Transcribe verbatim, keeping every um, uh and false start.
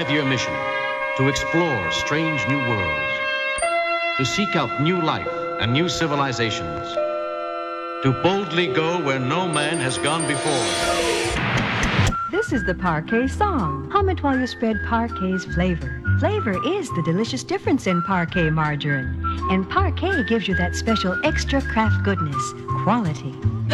Your mission to explore strange new worlds, to seek out new life and new civilizations, to boldly go where no man has gone before. This is the Parquet song. Hum it while you spread Parquet's flavor. Flavor is the delicious difference in Parquet margarine. And Parquet gives you that special extra craft goodness, quality.